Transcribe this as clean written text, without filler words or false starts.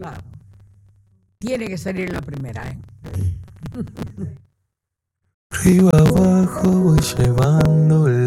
Claro. Tiene que salir en la primera, ¿eh? Arriba abajo voy llevando